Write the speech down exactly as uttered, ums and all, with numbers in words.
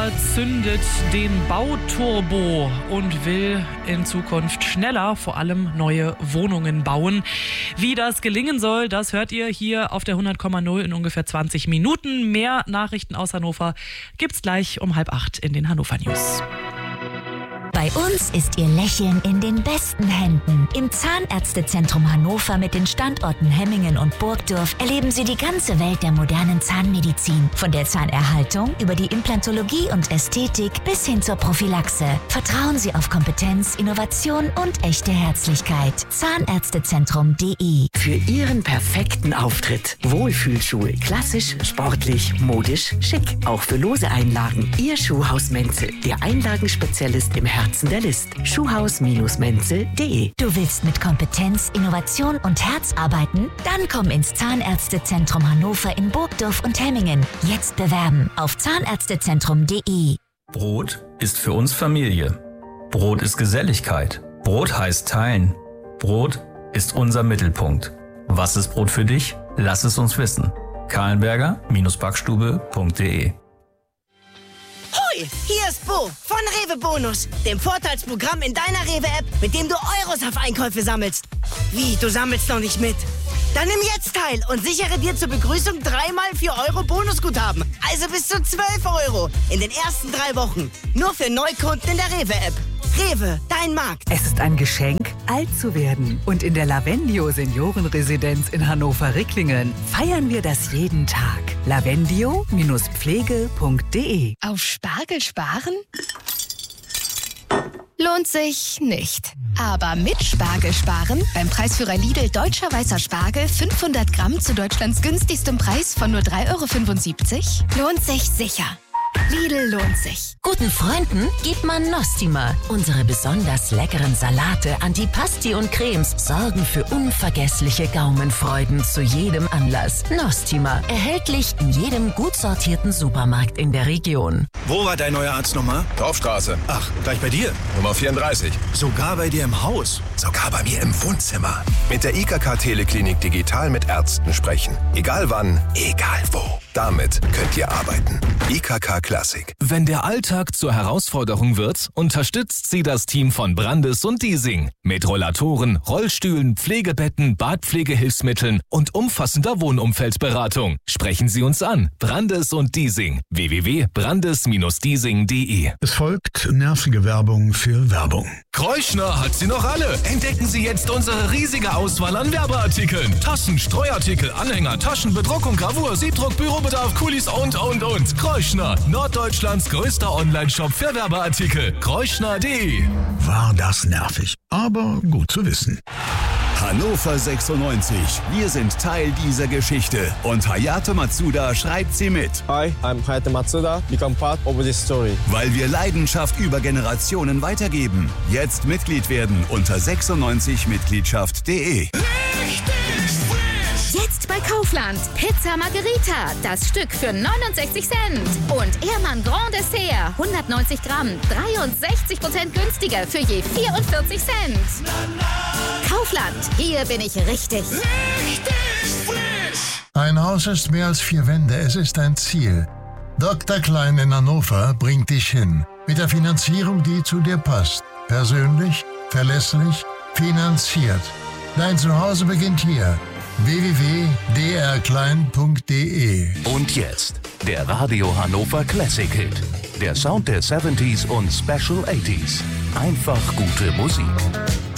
Zündet den Bauturbo und will in Zukunft schneller vor allem neue Wohnungen bauen. Wie das gelingen soll, das hört ihr hier auf der hundert Komma null in ungefähr zwanzig Minuten. Mehr Nachrichten aus Hannover gibt's gleich um halb acht in den Hannover News. Bei uns ist Ihr Lächeln in den besten Händen. Im Zahnärztezentrum Hannover mit den Standorten Hemmingen und Burgdorf erleben Sie die ganze Welt der modernen Zahnmedizin. Von der Zahnerhaltung über die Implantologie und Ästhetik bis hin zur Prophylaxe. Vertrauen Sie auf Kompetenz, Innovation und echte Herzlichkeit. Zahnärztezentrum punkt de. Für Ihren perfekten Auftritt. Wohlfühlschuhe. Klassisch, sportlich, modisch, schick. Auch für lose Einlagen. Ihr Schuhhaus Menzel. Der Einlagenspezialist im Herzen der List. Schuhhaus Menzel punkt de. Du willst mit Kompetenz, Innovation und Herz arbeiten? Dann komm ins Zahnärztezentrum Hannover in Burgdorf und Hemmingen. Jetzt bewerben auf zahnärztezentrum punkt de. Brot ist für uns Familie. Brot ist Geselligkeit. Brot heißt teilen. Brot ist unser Mittelpunkt. Was ist Brot für dich? Lass es uns wissen. kahlenberger Backstube punkt de. Hoi, hier ist Bo von Rewe Bonus, dem Vorteilsprogramm in deiner Rewe-App, mit dem du Euros auf Einkäufe sammelst. Wie, du sammelst noch nicht mit? Dann nimm jetzt teil und sichere dir zur Begrüßung dreimal vier Euro Bonusguthaben. Also bis zu zwölf Euro in den ersten drei Wochen. Nur für Neukunden in der Rewe-App. Rewe, dein Markt. Es ist ein Geschenk, alt zu werden. Und in der Lavendio Seniorenresidenz in Hannover-Ricklingen feiern wir das jeden Tag. lavendio Pflege punkt de. Auf Spargel sparen? Lohnt sich nicht. Aber mit Spargel sparen, beim Preisführer Lidl Deutscher Weißer Spargel fünfhundert Gramm zu Deutschlands günstigstem Preis von nur drei Euro fünfundsiebzig, lohnt sich sicher. Lidl lohnt sich. Guten Freunden gibt man Nostima. Unsere besonders leckeren Salate, Antipasti und Cremes sorgen für unvergessliche Gaumenfreuden zu jedem Anlass. Nostima, erhältlich in jedem gut sortierten Supermarkt in der Region. Wo war dein neuer Arzt nochmal? Dorfstraße. Ach, gleich bei dir? Nummer vierunddreißig. Sogar bei dir im Haus? Sogar bei mir im Wohnzimmer. Mit der I K K Teleklinik digital mit Ärzten sprechen. Egal wann, egal wo. Damit könnt ihr arbeiten. I K K Classic. Wenn der Alltag zur Herausforderung wird, unterstützt sie das Team von Brandes und Diesing. Mit Rollatoren, Rollstühlen, Pflegebetten, Badpflegehilfsmitteln und umfassender Wohnumfeldberatung. Sprechen Sie uns an. Brandes und Diesing. w w w punkt brandes Diesing punkt de. Es folgt nervige Werbung für Werbung. Kreuschner hat sie noch alle. Entdecken Sie jetzt unsere riesige Auswahl an Werbeartikeln. Tassen, Streuartikel, Anhänger, Taschen, Bedruckung, Gravur, Siebdruck, Bürobedarf, Kulis und, und, und. Kreuschner, Norddeutschlands größter Online-Shop für Werbeartikel. Kreuschner punkt de. War das nervig, aber gut zu wissen. Hannover sechsundneunzig. Wir sind Teil dieser Geschichte. Und Hayato Matsuda schreibt sie mit. Hi, I'm Hayato Matsuda. Become part of this story. Weil wir Leidenschaft über Generationen weitergeben. Jetzt Mitglied werden unter sechsundneunzig mitgliedschaft punkt de. Jetzt bei Kaufland. Pizza Margherita. Das Stück für neunundsechzig Cent. Und Ehrmann Grand Dessert. hundertneunzig Gramm. dreiundsechzig Prozent günstiger für je vierundvierzig Cent. Kaufland. Hier bin ich richtig. Richtig frisch. Ein Haus ist mehr als vier Wände. Es ist ein Ziel. Doktor Klein in Hannover bringt dich hin. Mit der Finanzierung, die zu dir passt. Persönlich, verlässlich, finanziert. Dein Zuhause beginnt hier. w w w punkt d r klein punkt de. Und jetzt der Radio Hannover Classic Hit. Der Sound der siebziger und Special achtziger. Einfach gute Musik.